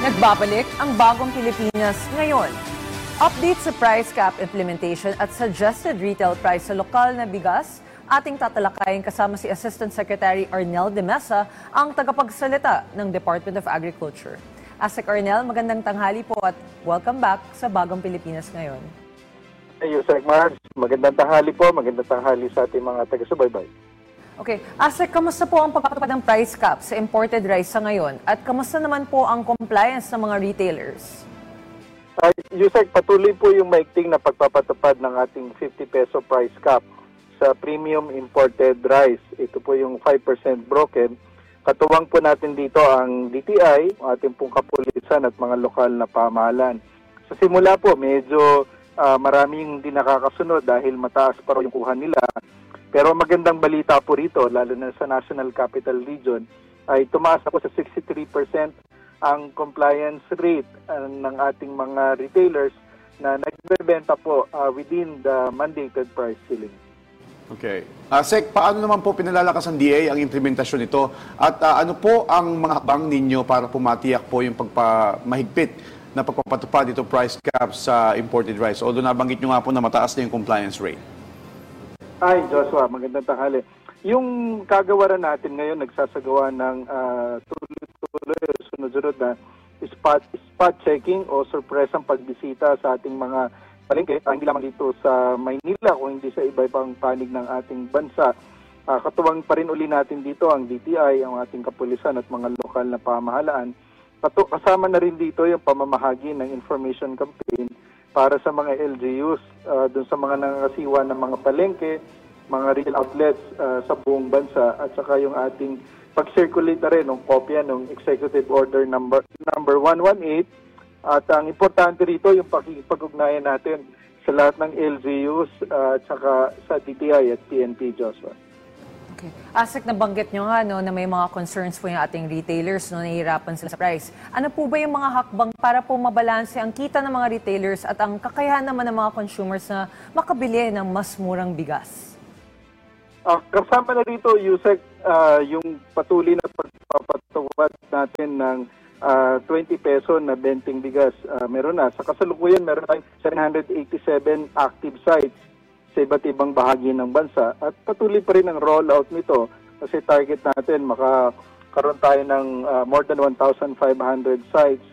Nagbabalik ang bagong Pilipinas ngayon. Update sa price cap implementation at suggested retail price sa lokal na bigas. Ating tatalakayin kasama si Assistant Secretary Arnel de Mesa, ang tagapagsalita ng Department of Agriculture. Asek Arnel, magandang tanghali po at welcome back sa bagong Pilipinas ngayon. Yusek Mars, magandang tanghali po, magandang tanghali sa ating mga taga-subaybay. Okay, Asek, kamusta po ang pagpapatupad ng price cap sa imported rice sa ngayon? At kamusta naman po ang compliance ng mga retailers? Yusek, patuloy po yung maigting na pagpapatupad ng ating 50 peso price cap sa premium imported rice. Ito po yung 5% broken. Katuwang po natin dito ang DTI, ating pong kapulisan at mga lokal na pamahalaan. Sa simula po, medyo maraming hindi nakakasunod dahil mataas pa rin yung kuha nila. Pero magandang balita po rito, lalo na sa National Capital Region, ay tumaas na po sa 63% ang compliance rate ng ating mga retailers na nagbebenta po within the mandated price ceiling. Okay. Sec, paano naman po pinalalakas ng DA ang implementasyon nito? At ano po ang mga hakbang ninyo para pumatiyak po yung mahigpit na pagpapatupad dito price cap sa imported rice? Although nabanggit nyo nga po na mataas na yung compliance rate. Hi, Joshua. Magandang tanghali. Yung kagawaran natin ngayon, nagsasagawa ng tuloy-tuloy, sunod-sunod na spot checking o sorpresang pagbisita sa ating mga palengke, hindi lamang dito sa Maynila o hindi sa iba-ibang panig ng ating bansa. Katuwang pa rin uli natin dito ang DTI, ang ating kapulisan at mga lokal na pamahalaan. Kasama na rin dito yung pamamahagi ng information campaign para sa mga LGUs, dun sa mga nangangasiwa ng mga palengke, mga retail outlets sa buong bansa, at saka yung ating pag-circulate na rin ng kopya ng Executive Order number 118. At ang importante rito yung pag-ugnayan natin sa lahat ng LGUs at saka sa DTI at PNP, Joshua. Okay. Asek, nabanggit nyo nga na may mga concerns po yung ating retailers, nahihirapan sila sa price. Ano po ba yung mga hakbang para po mabalanse ang kita ng mga retailers at ang kakayahan naman ng mga consumers na makabili ng mas murang bigas? Kasama na rito, Yusek, yung patuloy na pagpapatuwad natin ng 20 peso na benting bigas. Meron na. Sa kasalukuyan, meron tayong 787 active sites sa iba't ibang bahagi ng bansa. At patuloy pa rin ang rollout nito kasi target natin makakaroon tayo ng more than 1,500 sites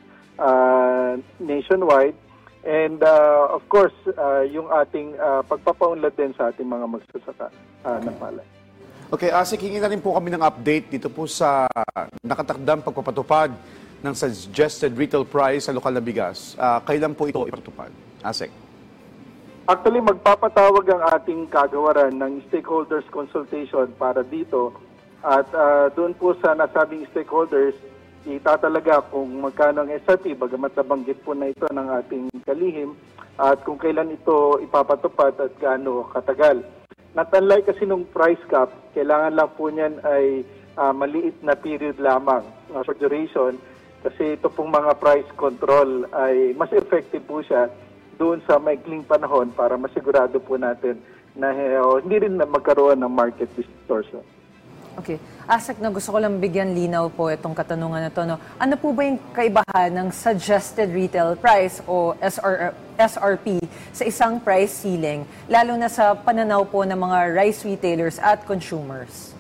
nationwide. And of course, yung ating pagpapaunlad din sa ating mga magsasaka ng palay. Okay, Asik, hingin na rin po kami ng update dito po sa nakatakdang pagpapatupad ng suggested retail price sa lokal na bigas. Kailan po ito ipatupad? Asik. Actually, magpapatawag ang ating kagawaran ng stakeholders consultation para dito. At doon po sa nasabing stakeholders, itatalaga kung magkano ang SRP, bagamat nabanggit po na ito ng ating kalihim, at kung kailan ito ipapatupad at gaano katagal. Not unlike kasi nung price cap, kailangan lang po niyan ay maliit na period lamang, short duration, kasi ito pong mga price control ay mas effective po siya doon sa maikling panahon para masigurado po natin na hindi rin na magkaroon ng market distortion. Okay. Asek, na gusto ko lang bigyan linaw po itong katanungan na ito. No? Ano po ba yung kaibahan ng suggested retail price o SRP sa isang price ceiling, lalo na sa pananaw po ng mga rice retailers at consumers?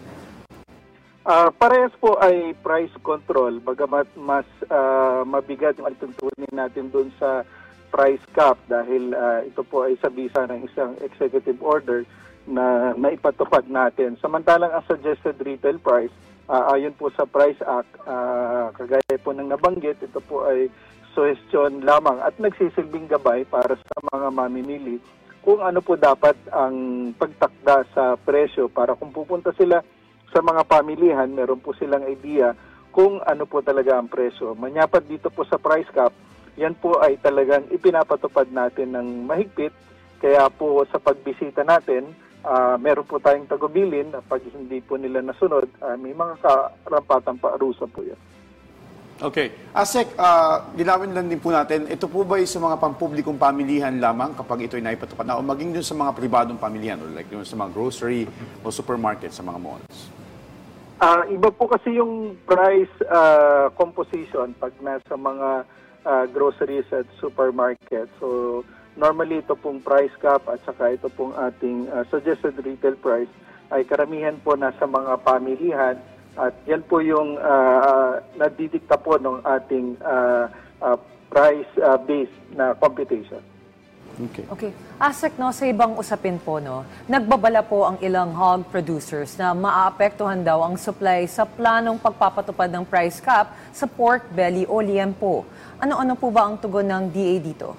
Parehas po ay price control, bagamat mas mabigat yung alituntunin natin doon sa price cap dahil ito po ay sa bisa ng isang executive order na naipatupad natin. Samantalang ang suggested retail price, ayon po sa Price Act, kagaya po ng nabanggit, ito po ay suggestion lamang at nagsisilbing gabay para sa mga mamimili kung ano po dapat ang pagtakda sa presyo para kung pupunta sila sa mga pamilihan, meron po silang idea kung ano po talaga ang presyo. Manyapat dito po sa price cap, yan po ay talagang ipinapatupad natin ng mahigpit. Kaya po sa pagbisita natin, meron po tayong tagubilin na pag hindi po nila nasunod, may mga karampatang paarusa po yan. Okay. Asek, linawin lang din po natin, ito po ba sa mga pampublikong pamilihan lamang kapag ito ay naipatupad na o maging dun sa mga pribadong pamilihan o like dun sa mga grocery o supermarket sa mga malls? Iba po kasi yung price composition pag nasa mga groceries at supermarket. So normally ito pong price cap at saka ito pong ating suggested retail price ay karamihan po nasa mga pamilihan at yan po yung nadidikta po ng ating price based na computation. Okay. Asek, no, sa ibang usapin po, no, nagbabala po ang ilang hog producers na maaapektuhan daw ang supply sa planong pagpapatupad ng price cap sa pork belly o liempo. Ano-ano po ba ang tugon ng DA dito?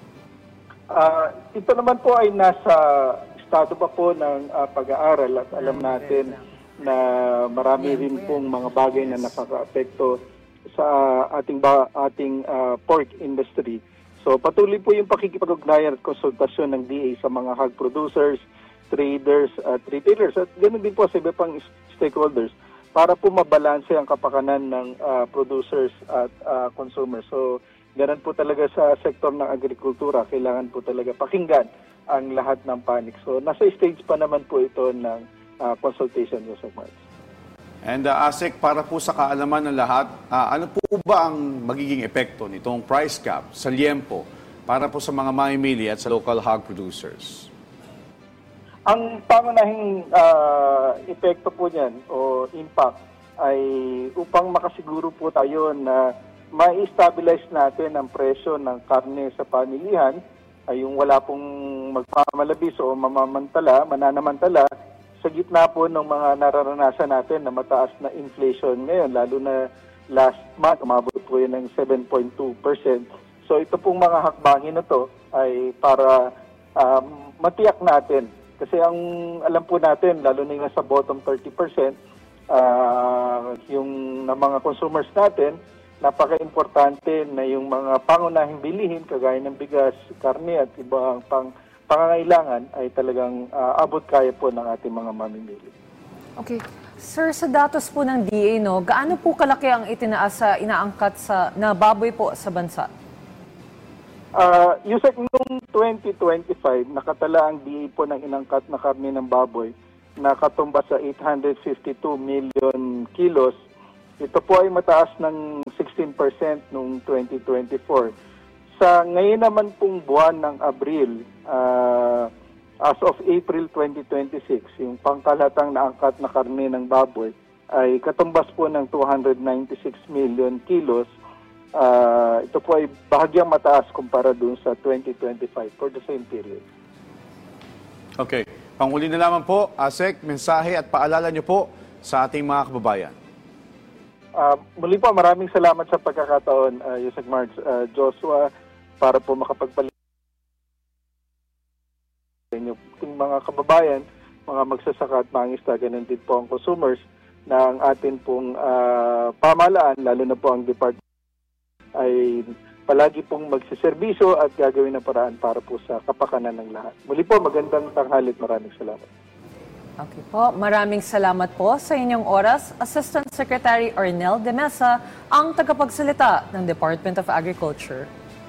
Ito naman po ay nasa estado pa po ng pag-aaral at alam natin na marami rin pong mga bagay na nakakaapekto sa ating pork industry. So patuloy po yung pakikipag-ugnayan at konsultasyon ng DA sa mga hog producers, traders at retailers at ganoon din po sa iba pang stakeholders para po mabalanse ang kapakanan ng producers at consumers. So ganoon po talaga sa sektor ng agrikultura, kailangan po talaga pakinggan ang lahat ng panig. So nasa stage pa naman po ito ng consultation, Joseph Marks. And Asek, para po sa kaalaman ng lahat, ano po ba ang magiging epekto nitong price cap sa liempo para po sa mga mamimili at sa local hog producers? Ang pangunahing epekto po niyan o impact ay upang makasiguro po tayo na ma-stabilize natin ang presyo ng karne sa pamilihan ay yung wala pong magmamalabis o mananamantala sa gitna po ng mga nararanasan natin na mataas na inflation ngayon, lalo na last month, umabot po yun ng 7.2%. So ito pong mga hakbangin na to ay para matiyak natin. Kasi ang alam po natin, lalo na yung sa bottom 30%, yung na mga consumers natin, napaka-importante na yung mga pangunahing bilihin, kagaya ng bigas, karne at ibang pangangailangan ay talagang abot kaya po ng ating mga mamimili. Okay. Sir, sa datos po ng DA, no, gaano po kalaki ang itinaas sa inaangkat na baboy po sa bansa? Yusek, noong 2025, nakatala ang DA po ng inangkat na karne ng baboy na katumba sa 852 million kilos. Ito po ay mataas ng 16% noong 2024. Sa ngayon naman pong buwan ng Abril, as of April 2026, yung pangkalatang naangkat na karne ng baboy ay katumbas po ng 296 million kilos. Ito po ay bahagyang mataas kumpara dun sa 2025 for the same period. Okay. Panghuli na lamang po, Asek, mensahe at paalala niyo po sa ating mga kababayan. Muli po, maraming salamat sa pagkakataon, Yusek Marks, Joshua, para po makapagpalit yung mga kababayan, mga magsasaka at mangisda, ganun din po ang consumers ng atin pong pamahalaan, lalo na po ang department ay palagi pong magsiservisyo at gagawin ng paraan para po sa kapakanan ng lahat. Muli po, magandang tanghalit. Maraming salamat. Okay po, maraming salamat po sa inyong oras. Assistant Secretary Arnel de Mesa, ang tagapagsalita ng Department of Agriculture.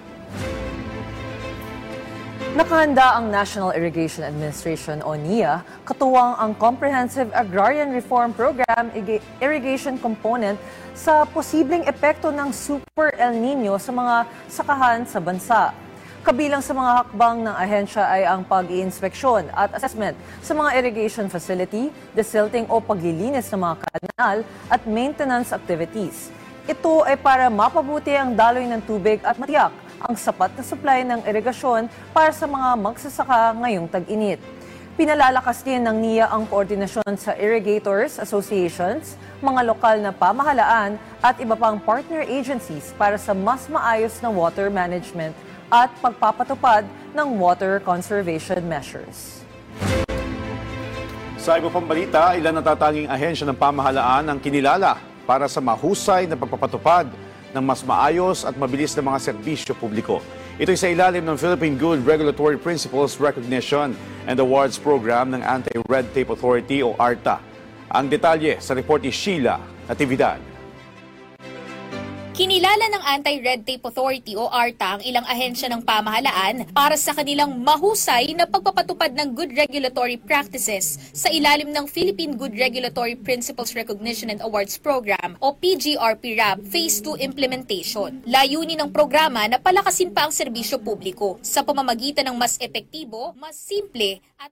Nakahanda ang National Irrigation Administration o NIA, katuwang ang Comprehensive Agrarian Reform Program irrigation component sa posibleng epekto ng Super El Nino sa mga sakahan sa bansa. Kabilang sa mga hakbang ng ahensya ay ang pag-iinspeksyon at assessment sa mga irrigation facility, desilting o paglilinis ng mga kanal at maintenance activities. Ito ay para mapabuti ang daloy ng tubig at matiyak ang sapat na supply ng irigasyon para sa mga magsasaka ngayong tag-init. Pinalalakas din ng NIA ang koordinasyon sa irrigators, associations, mga lokal na pamahalaan at iba pang partner agencies para sa mas maayos na water management at pagpapatupad ng water conservation measures. Sa iba pang balita, ilan natatanging ahensya ng pamahalaan ang kinilala para sa mahusay na pagpapatupad ng mas maayos at mabilis na mga serbisyo publiko. Ito'y sa ilalim ng Philippine Good Regulatory Principles Recognition and Awards Program ng Anti-Red Tape Authority o ARTA. Ang detalye sa report ni Sheila Natividad. Kinilala ng Anti-Red Tape Authority o ARTA ang ilang ahensya ng pamahalaan para sa kanilang mahusay na pagpapatupad ng good regulatory practices sa ilalim ng Philippine Good Regulatory Principles Recognition and Awards Program o PGRP-RAP Phase 2 Implementation. Layunin ng programa na palakasin pa ang serbisyo publiko sa pamamagitan ng mas epektibo, mas simple at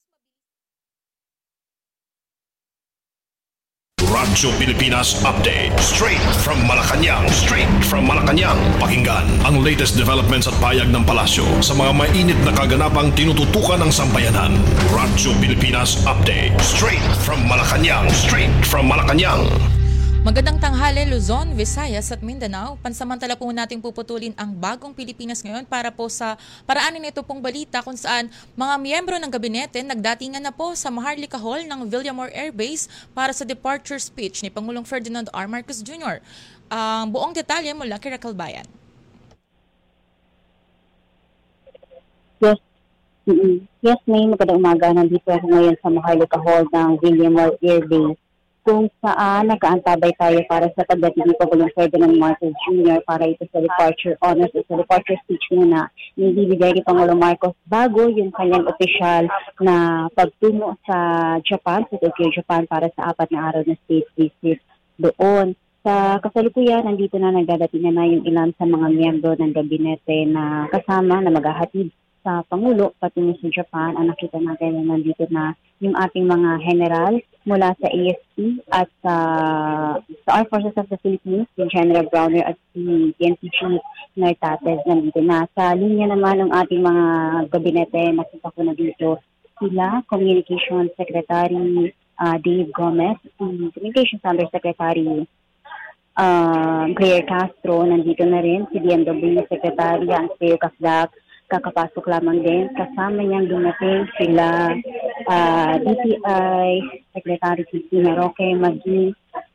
Radyo Pilipinas Update. Straight from Malacanang. Pakinggan ang latest developments at payag ng palasyo sa mga mainit na kaganapang tinututukan ng sambayanan. Radyo Pilipinas Update. Straight from Malacanang. Magandang tanghali Luzon, Visayas at Mindanao. Pansamantala po nating puputulin ang bagong Pilipinas ngayon para po sa paraanin nito pong balita kung saan mga miyembro ng gabinete nagdatingan na po sa Maharlika Hall ng Villamor Air Base para sa departure speech ni Pangulong Ferdinand R. Marcos Jr. Ang buong detalye mula kay Raquel Bayan. Yes, May, magandang umaga. Nandito ako ngayon sa Maharlika Hall ng Villamor Air Base, kung saan nakaantabay tayo para sa pagdating ni Pangulong Ferdinand Marcos Jr. para ito sa departure honors o sa departure speech muna nibibigay ni Pangulong Marcos bago yung kanyang opisyal na pagtungo sa Japan, sa Tokyo, Japan para sa 4 na araw na state visit doon. Sa kasalukuyan, nandito na nagdadating na yung ilan sa mga miyembro ng gabinete na kasama na maghahatid sa Pangulo patungo sa Japan. Ang nakita natin na nandito na yung ating mga general mula sa AFP at sa Armed Forces of the Philippines, si General Browner at si PNP Chief Nartates nandito na. Sa linya naman ng ating mga gabinete, nakita ko na dito sila, Communications Secretary Dave Gomez, si Communications Undersecretary Claire Castro, nandito na rin si DMW Secretary Ansel Casdac, kakapasok lamang din. Kasama niyang dumating sila DTI Secretary Cristina Roque Maggi,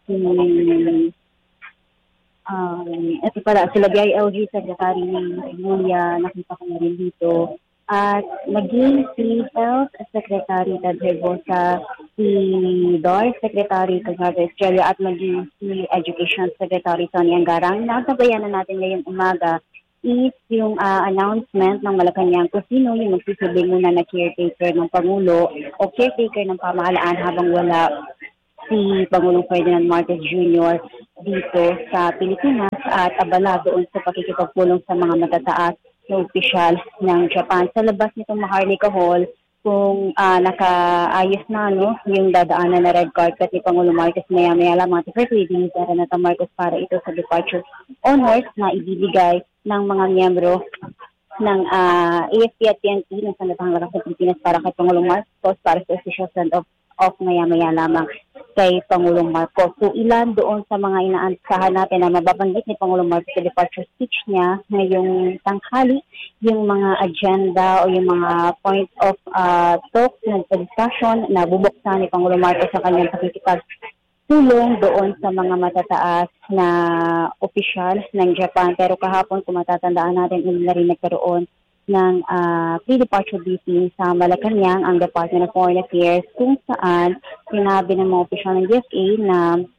ito pala, sila BILG Secretary Julia, nakita ko na rin dito. At maging si Health Secretary Ted Herbosa, si DOR Secretary Cagnato Estrella, at maging si Education Secretary Tony Angarang. Nakasabayan na natin ngayong umaga is yung announcement ng Malacanang kung sino yung magsisilbi muna na caretaker ng Pangulo o caretaker ng pamahalaan habang wala si Pangulong Ferdinand Marcos Jr. dito sa Pilipinas at abala doon sa pakikipagpulong sa mga matataas na opisyal ng Japan. Sa labas nitong Maharlika Hall, kung nakaayos na yung dadaanan na red carpet ni Pangulong Marcos, maya-maya lang mga Secretary ni Renata Marcos para ito sa departure honors na ibibigay ng mga miyembro ng AFP at PNP ng Sandatahang Lakas ng Pilipinas para kay Pangulong Marcos para sa official send-off maya-maya lamang kay Pangulong Marcos. So ilan doon sa mga inaansahan natin na mababanggit ni Pangulong Marcos sa departure speech niya ngayong tanghali, yung mga agenda o yung mga points of talk na discussion na bubuksan ni Pangulong Marcos sa kanyang pakikipagtulong doon sa mga matataas na opisyal ng Japan. Pero kahapon, kung matatandaan natin, na rin nagkaroon ng pre-departure briefing sa Malacanang ang Department of Foreign Affairs kung saan sinabi ng mga opisyal ng DFA na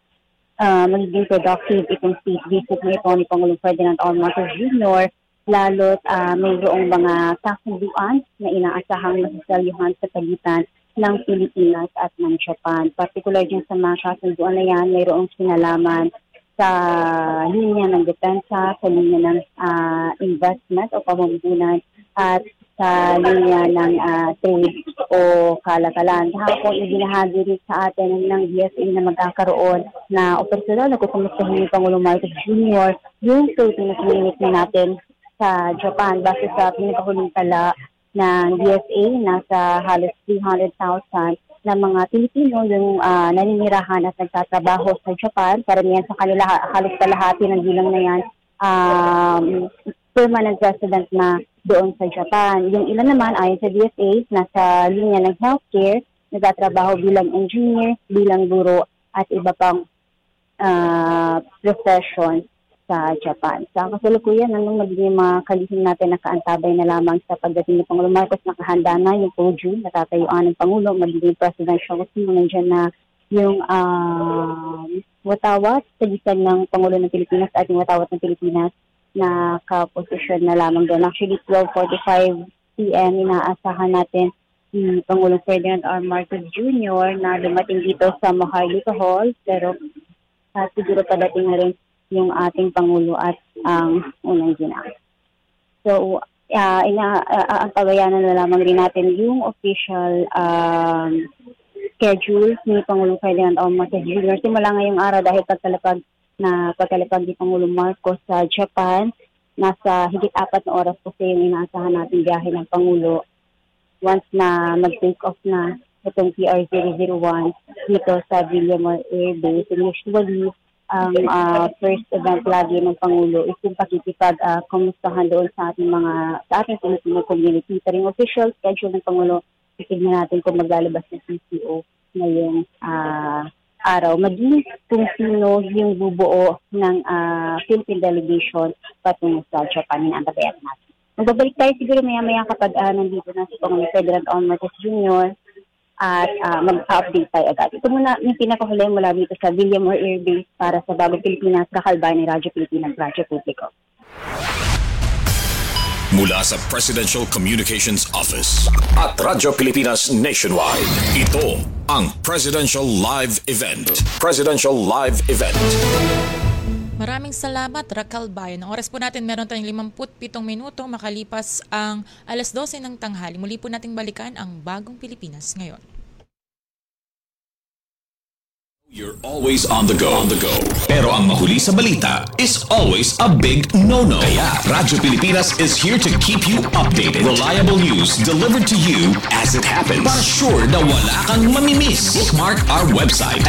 magiging productive itong state visit na ito ni Pangulong Ferdinand R. Marcos Jr. lalo't mayroong mga kasunduan na inaasahang masisalyuhan sa pagitan ng Pilipinas at ng Japan. Particular din sa mga kasunduan na yan, mayroong sinalaman sa linya ng depensa, sa linya ng investment o pamumuhunan at sa linya ng trade o kalakalan. Kahapon, ibinahagi rin sa atin ng DFA na magkakaroon na operasyon na kukumustahin ni Pangulong Marcos Jr. yung Filipino community natin sa Japan. Base sa pinakahuling tala ng DFA, nasa halos 300,000 na mga Pilipino yung naninirahan at nagtatrabaho sa Japan. Karamihan sa kanila, halos kalahati ng bilang na yan, permanent resident na doon sa Japan. Yung ilan naman ayon sa DFA, nasa linya ng healthcare, nagtatrabaho bilang engineer, bilang guro at iba pang profession sa Japan. Sa kasalukuyan, anong magiging mga kalihim natin nakaantabay na lamang sa pagdating ni Pangulong Marcos, nakahanda na yung podium na tatayuan ng Pangulo, magiging presidential kung nandiyan na yung watawat sa gisan ng Pangulo ng Pilipinas at yung watawat ng Pilipinas na kaposisyon na lamang doon. Actually, 12:45 p.m. inaasahan natin si Pangulong Ferdinand R. Marcos Jr. na dumating dito sa Maharlika Hall, pero siguro padating na rin yung ating Pangulo at ang unang ginang. So, antabayanan na lamang rin natin yung official schedule ni Pangulong Ferdinand R. Marcos Jr. Simula ngayong araw dahil pagkalapag ni Pangulong Marcos sa Japan, nasa higit 4 na oras kasi yung inaasahan natin biyahe ng Pangulo once na mag-take off na itong PR001 dito sa Villamor Air Base. And usually, ang first event lagi ng Pangulo is yung pakikipag-kumustahan doon sa ating Filipino community. Pero yung official schedule ng Pangulo, titignan natin kung maglalabas ng PCO ngayong araw. Maging kung sino yung bubuo ng Philippine delegation patungo sa Japan. Inaantabayan natin. Magbabalik tayo siguro maya-maya kapag nandito na si Pangulong Ferdinand R. Marcos Jr. at mag-update tayo agad. Ito muna yung pinakahuli mula dito sa Villamor Air Base para sa Bagong Pilipinas, kakalbayan ni Radyo Pilipinas, Radyo Publiko. Mula sa Presidential Communications Office at Radyo Pilipinas Nationwide, ito ang Presidential Live Event. Presidential Live Event. Maraming salamat, Rakal Bayan. Ang oras po natin, meron tayong 57 minuto makalipas ang 12:00 ng tanghali. Muli po nating balikan ang Bagong Pilipinas ngayon. You're always on the go. Pero ang mahuli sa balita is always a big no-no. Kaya Radyo Pilipinas is here to keep you updated. Reliable news delivered to you as it happens. Para sure na wala kang mamimiss. Bookmark our website